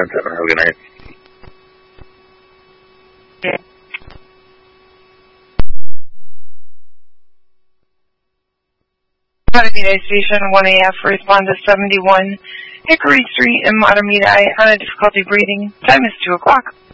10-7. Have a good night. Yeah. Matamidi Station 1AF, respond to 71 Hickory Street in Matamidi on a difficulty breathing. Time is 2 o'clock.